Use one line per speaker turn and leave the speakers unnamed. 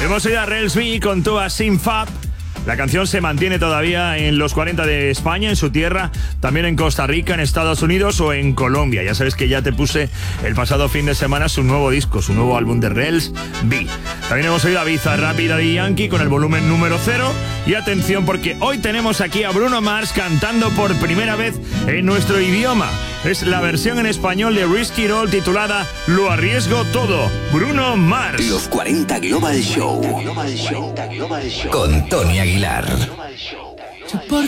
Hemos oído a Rels B con Tua Sim Fab. La canción se mantiene todavía en los 40 de España, en su tierra, también en Costa Rica, en Estados Unidos o en Colombia. Ya sabes que ya te puse el pasado fin de semana su nuevo disco, su nuevo álbum de Rels B. También hemos oído a Bizarrap y Daddy Yankee con el volumen número 0. Y atención, porque hoy tenemos aquí a Bruno Mars cantando por primera vez en nuestro idioma. Es la versión en español de Risky Roll titulada Lo arriesgo todo. Bruno Mars.
Los 40 Global Show. Con Tony Aguilar.